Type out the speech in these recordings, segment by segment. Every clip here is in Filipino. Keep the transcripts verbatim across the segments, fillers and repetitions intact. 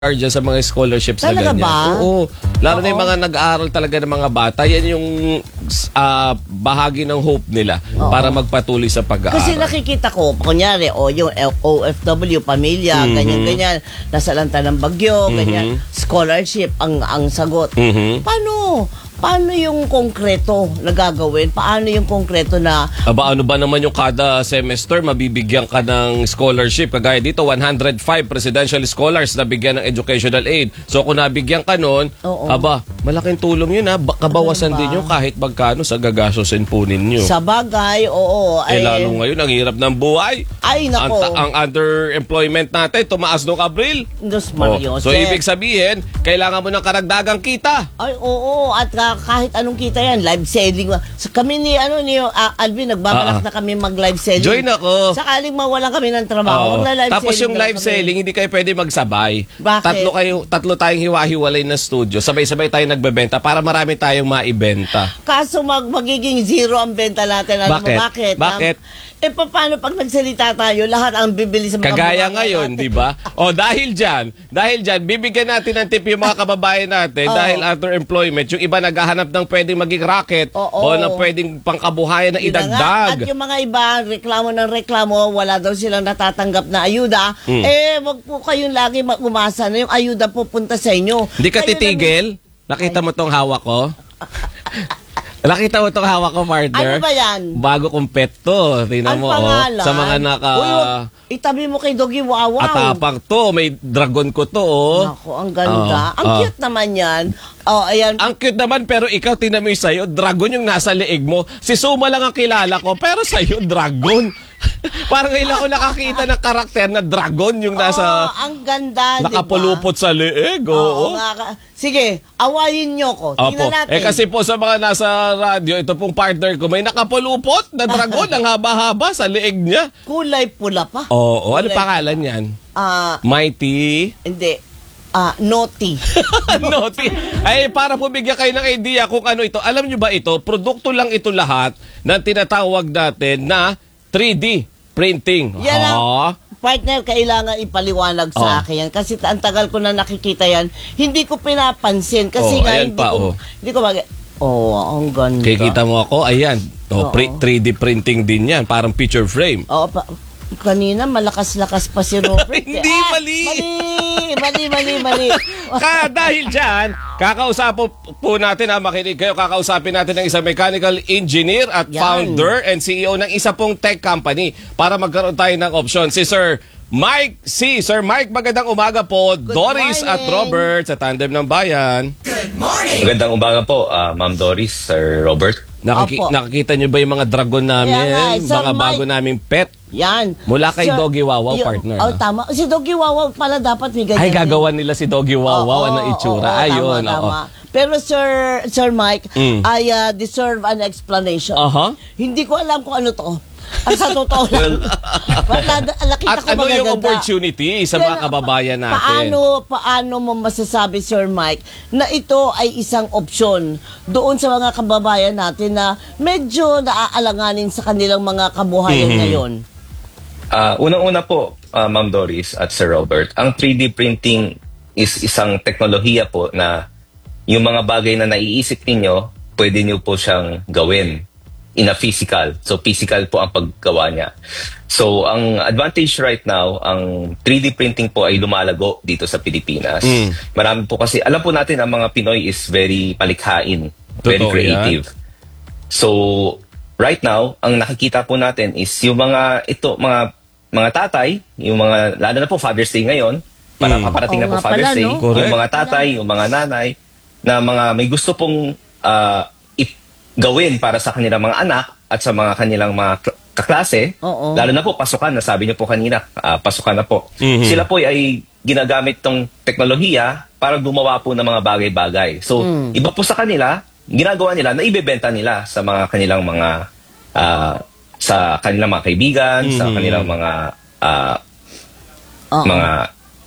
dyan sa mga scholarships Talaga na ganyan. ba? Oo. Lalo Oo. na yung mga nag-aaral talaga ng mga bata, yan yung uh, bahagi ng hope nila Oo. para magpatuloy sa pag-aaral. Kasi nakikita ko, kunyari, o yung O F W, pamilya, Mhm. ganyan-ganyan, nasa lanta ng bagyo, Mhm. ganyan, scholarship ang ang sagot. Mhm. Paano? Paano yung konkreto na gagawin? Paano yung konkreto na Aba, ano ba naman yung kada semester mabibigyan ka ng scholarship? Kagaya dito, one hundred five presidential scholars na bigyan ng educational aid. So kung nabigyan ka nun, Oo. aba, malaking tulong yun ha. Ba- Kabawasan Ano ba? din yun kahit magkano sa gagastusin po ninyo. sa bagay, oo. Eh Ay, lalo ngayon, ang hirap ng buhay. ay Ang, nako. ta- ang underemployment natin, tumaas noong Abril. Diyos Oh, Mariose. so ibig sabihin, kailangan mo ng karagdagang kita. Ay, oo. At uh, kahit anong kita yan, live selling. So, kami ni, ano, ni uh, Alvin, nagbabalak Ah, ah. na kami mag-live selling. Join ako. Sakaling mawalan kami ng trabaho. Oo. magla-live Tapos selling yung na live kami. selling, hindi kayo pwede magsabay. Bakit? Tatlo kayo, tatlo tayong hiwa-hiwalay na studio. Sabay-sabay tayong nagbebenta para marami tayong maibenta. Kaso mag magiging zero ang benta natin. Alam Bakit? mo bakit? Bakit? Um, eh, paano pag nagsalita tayo, lahat ang bibili sa mga Kagaya kababayan ngayon, natin? di ba? O dahil dyan, dahil dyan, bibigyan natin ng tip yung mga kababayan natin Oo. dahil after employment, yung iba naghahanap ng pwedeng maging racket Oo. o ng pwedeng pangkabuhayan na Yun na nga. idagdag. At yung mga iba, reklamo ng reklamo, wala daw silang natatanggap na ayuda. Mm. Eh, wag po kayong lagi mag- umasa na yung ayuda pupunta sa inyo. Hindi ka Kayo titigil? Nakita mo tong hawak ko? Nakita mo tong hawak ko, partner? Ano ba yan? Bago kong pet to. Tingnan Ang mo, oh. pangalan? Sa mga naka... Uy, wag- itabi mo kay Doggy Wawaw. Atapang to. May dragon ko to, oh. Nako, ang ganda. Oo, ang oo. cute naman yan. Oh, ayan. Ang cute naman, pero ikaw, tingnan mo yung sa'yo, dragon yung nasa leeg mo. Si Suma lang ang kilala ko, pero sa'yo, dragon. Parang ngayon ako nakakita ng karakter na dragon yung nasa... Oh, ang ganda, di ba? nakapulupot sa leeg, Oo, oo. nga ka- Sige, awayin nyo ko. Opo. Tingnan natin. Eh kasi po sa mga nasa radyo, ito pong partner ko, may nakapulupot na dragon, ang haba-haba sa leeg niya. Kulay pula pa. Oo, ano Kulay- pangalan yan? Ah, Mighty. hindi. Ah, naughty. Naughty. Ay, para po bigyan kayo ng idea kung ano ito. Alam nyo ba ito, produkto lang ito lahat na tinatawag natin na three D printing. Yan ang, Ah. partner, kailangan ipaliwanag Oh. sa akin yan. Kasi ang tagal ko na nakikita yan. Hindi ko pinapansin. Kasi Oh, nga, ayan hindi pa, ko, oh. hindi ko mag... Oh, ang ganda. Kikita mo ako, ayan. Oh, Oo. pre- three D printing din yan, parang picture frame. Oo, pa, kanina malakas-lakas pa si Robert. Hindi, Ah, mali. Mali, mali, mali, mali. Kaya dahil dyan, kakausapin po natin, ha, makinig kayo, kakausapin natin ng isang mechanical engineer at Yan. founder and C E O ng isa pong tech company para magkaroon tayo ng option. Si Sir Mike C. Sir Mike, magandang umaga po. Good Doris morning. at Robert sa Tandem ng Bayan. Magandang umaga po, ah, Ma'am Doris, Sir Robert. Nakiki- Opo. nakikita nyo ba yung mga dragon namin? Kaya nga, eh, Sir mga bago Mike. naming pet? Yan. Mula kay Sir, Doggy Wawaw, y- partner, Oh, no? tama. Si Doggy Wawaw pala dapat may ganyan. Ay, din. gagawa nila si Doggy Wawaw. Oo, Ano itsura? oo, Ayun, tama, oo. tama. Pero Sir Sir Mike, Mm. I uh, deserve an explanation. Aha. Hindi ko alam kung ano to. Ang sa totoo lang. Wala, nakita At ko ano yung magaganda. opportunity sa mga Pero, kababayan pa- natin? Paano, paano mo masasabi, Sir Mike, na ito ay isang opsyon doon sa mga kababayan natin na medyo naaalanganin sa kanilang mga kabuhayan Mhm. ngayon? Ah, unang-una po, ah, Ma'am Doris at Sir Robert, ang three D printing is isang teknolohiya po na yung mga bagay na naiisip ninyo, pwede nyo po siyang gawin in a physical. So, physical po ang paggawa niya. So, ang advantage right now, ang three D printing po ay lumalago dito sa Pilipinas. Mm. Marami po kasi, alam po natin ang mga Pinoy is very palikhain, very Totoo creative. So, right now, ang nakikita po natin is yung mga, ito, mga mga tatay, yung mga, lalo na po Father's Day ngayon, para Mm. paparating Oo na po nga Father's pala, Day, no? Correct. yung mga tatay, yung mga nanay, na mga may gusto pong ah, i- gawin para sa kanilang mga anak at sa mga kanilang mga kl- kaklase, Oo. lalo na po pasukan, nasabi niyo po kanina, ah, pasukan na po. Mhm. Sila po ay ginagamit tong teknolohiya para gumawa po ng mga bagay-bagay. So, Mm. iba po sa kanila, ginagawa nila na ibebenta nila sa mga kanilang mga ah, sa kanilang mga kaibigan, sa Mhm. kanilang mga ah, Oo. mga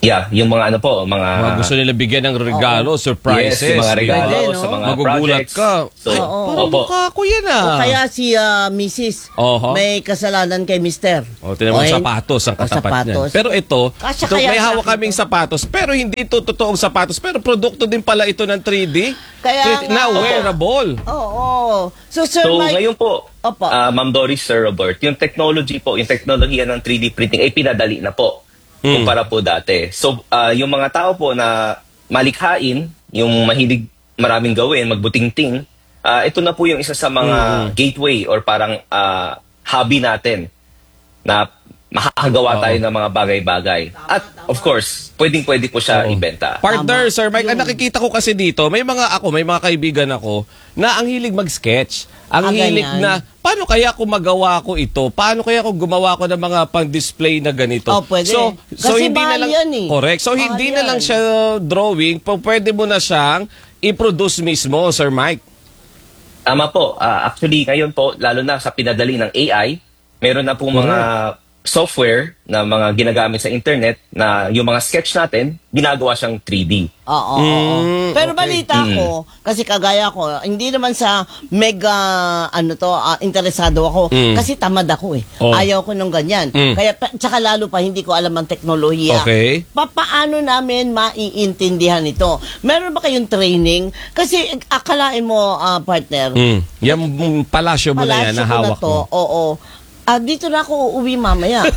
Yeah, yung mga ano po, mga... Mga gusto nila bigyan ng regalo, surprises. Yes, yung mga regalo Pwede, no? sa mga Magugulat projects. ka. So, Oo. Parang opo. mukha ko yan ah. O kaya si ah, missus Oho. may kasalanan kay mister. O, tinan mo Okay? sapatos ang O, katapat niyan. sapatos. Pero ito, Kasya ito kaya may sa hawak akin kaming to? sapatos, pero hindi ito totoong sapatos, pero produkto din pala ito ng three D. Kaya na nga. wearable. Oo. So, Sir So, Mike, ngayon po, Opo. ah, Ma'am Doris, Sir Robert, yung technology po, yung teknolohiya ng three D printing ay pinadali na po Mm. kumpara po dati. So, ah, yung mga tao po na malikhain, yung mahilig maraming gawin, magbutingting, ah, ito na po yung isa sa mga gateway or parang ah, hobby natin na makakagawa Oo. tayo ng mga bagay-bagay. At of course, pwedeng-pwede po siya Oo. ibenta. Partner, Tama. Sir Mike, ang Yung- nakikita ko kasi dito, may mga ako, may mga kaibigan ako na ang hilig mag-sketch. Ang Ah, hilig ganyan. na, paano kaya kung magawa ko ito? Paano kaya kung gumawa ko ng mga pang-display na ganito? Oh, pwede. So, so Kasi hindi na mahal lang, yan eh. correct. So, Mahal hindi na yan. lang siya drawing, pa- pwede mo na siyang i-produce mismo, Sir Mike. Tama po. Ah, actually, ngayon po, lalo na sa pinadali ng A I, meron na po mga software na mga ginagamit sa internet na yung mga sketch natin, ginagawa siyang three D. Oo, oo, oo. Mm, Pero okay. balita ko, kasi kagaya ko, hindi naman sa mega, ano to, ah, interesado ako. Mm. Kasi tamad ako eh. Oh. Ayaw ko nung ganyan. Mm. Kaya, pa- tsaka lalo pa, hindi ko alam ang teknolohiya. Okay. Pa- paano namin maiintindihan ito? Meron ba kayong training? Kasi akalain mo, ah, partner, Mm. Yan mm, palasyo mo na yan, na palasyo ko hawak to, mo. oo. Ah, dito na ako uuwi mamaya.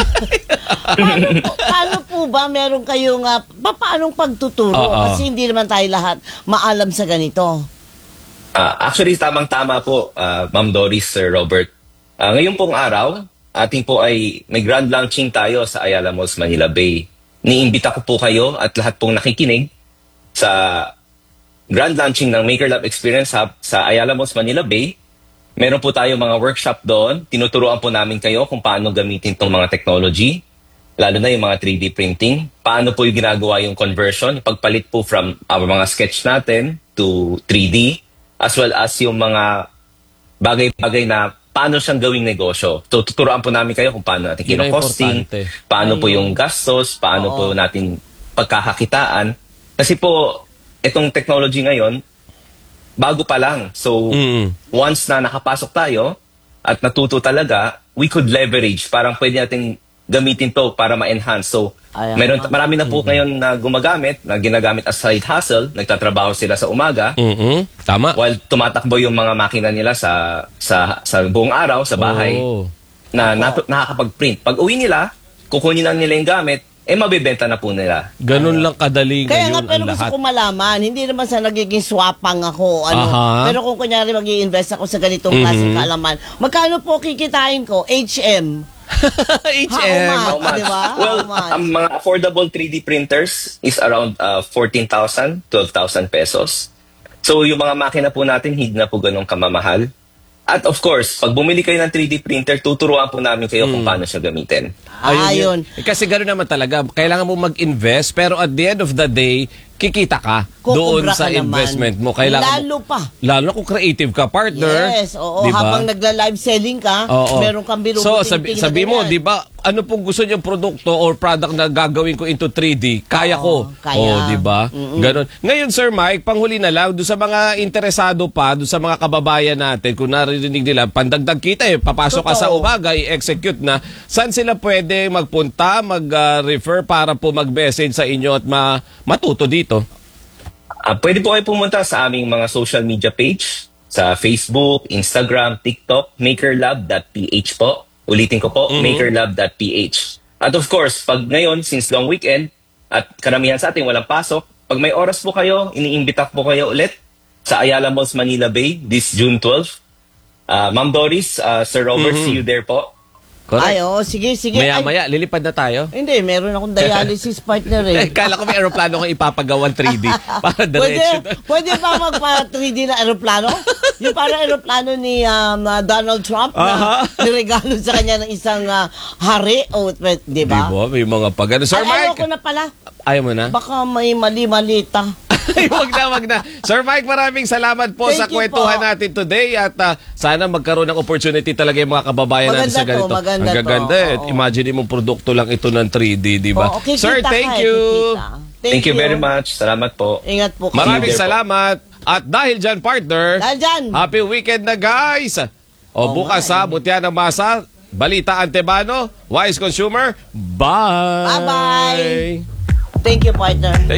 paano, po, paano po ba meron kayong uh, paanong pagtuturo? Oo. Kasi hindi naman tayo lahat maalam sa ganito. Ah, actually, tamang-tama po, ah, Ma'am Doris, Sir Robert. Ah, ngayon pong araw, ating po ay may grand launching tayo sa Ayala Malls, Manila Bay. Niimbita ko po kayo at lahat pong nakikinig sa grand launching ng Maker Lab Experience Hub sa Ayala Malls, Manila Bay. Meron po tayo mga workshop doon. Tinuturuan po namin kayo kung paano gamitin itong mga technology, lalo na yung mga three D printing. Paano po yung ginagawa yung conversion, yung pagpalit po from our mga sketch natin to three D, as well as yung mga bagay-bagay na paano siyang gawing negosyo. So, tuturuan po namin kayo kung paano natin Yun ang kino-costing, importante. paano po Ayun. yung gastos, paano Oo. po natin pagkakakitaan. Kasi po, itong technology ngayon, bago pa lang. So, Mm. once na nakapasok tayo at natuto talaga, we could leverage. Parang pwede natin gamitin to para ma-enhance. So, Ayan. meron, marami na po ngayon na gumagamit, na ginagamit as side hustle. Nagtatrabaho sila sa umaga Mm-mm. Tama. while tumatakbo yung mga makina nila sa sa sa buong araw sa bahay Oh. na natu- nakakapag-print. Pag uwi nila, kukunin lang nila yung gamit, eh mabebenta na po nila. Ganun lang kadali Kaya nga, ngayon pero ang gusto lahat. ko malaman, hindi naman sa nagiging swapang ako. Ano, Aha. pero kung kunyari mag invest ako sa ganitong Mhm. klaseng kaalaman, magkano po kikitain ko? H M. H How M. much? How much? Diba? Well, How much? ang mga affordable three D printers is around uh, fourteen thousand, twelve thousand pesos. So yung mga makina po natin, hindi na po ganun kamamahal. At of course, pag bumili kayo ng three D printer, tuturuan po namin kayo kung paano siya gamitin. Ayun. yun. Eh, kasi gano'n naman talaga. Kailangan mo mag-invest, pero at the end of the day, kikita ka doon Kukubra sa ka naman. investment mo. Kailangan Lalo mo, pa. Lalo na kung creative ka, partner. Yes, oo. Di ba? Habang nagla-live selling ka, Oo. meron kang birubuting So, sabi, sabi mo, di ba, ano pong gusto niyong produkto or product na gagawin ko into three D, kaya ko. Oo, kaya. Oh, di ba? Ganon. Ngayon, Sir Mike, panghuli na lang, doon sa mga interesado pa, doon sa mga kababayan natin, kung narinig nila, pandagdag kita eh, papasok ka sa Totoo. umaga, i-execute na, saan sila pwede magpunta, mag-refer para po mag-message sa inyo at ma- matuto dito? Ah, pwede po kayo pumunta sa aming mga social media page sa Facebook, Instagram, TikTok, makerlab dot p h po. Ulitin ko po, makerlab dot p h. At of course, pag ngayon, since long weekend, at karamihan sa atin walang pasok, pag may oras po kayo, iniimbita po kayo ulit sa Ayala Malls, Manila Bay, this June twelfth. Ah, Ma'am Doris, ah, Sir Robert, see you there po. Ay, oo, sige, sige. Ay, Maya-maya, lilipad na tayo. hindi, meron akong dialysis partner eh. Eh, kala ko may aeroplano kang ipapagawan three D. Para Pwede, diretso. pwede ba magpa-three D na aeroplano? Yung parang aeroplano ni um, uh, Donald Trump Aha. na niregalo sa kanya ng isang uh, hari. O, di Di ba? ba? May mga pag... Ano, Sir Ay, ayaw ko Mike? na pala. Ayaw mo na? Baka may mali-malita. Ay, wag na, wag na. Sir Mike, maraming salamat po Thank sa you kwentuhan po. natin today at ah, sana magkaroon ng opportunity talaga yung mga kababayan natin Maganda sa ganito. to, maganda Ang gaganda. to, eh. oo. Imagine mo produkto lang ito ng three D, di ba? Oo, kikita Sir, ka thank eh, you. kikita. Thank you very much. Salamat po. Ingat po kayo. Maraming See you there po. salamat. At dahil dyan, partner, Dahil dyan. happy weekend na, guys. O Oo bukas nga, ha, butya ng masa, Balita Antebano, Wise Consumer. Bye. Bye-bye. Thank you, partner.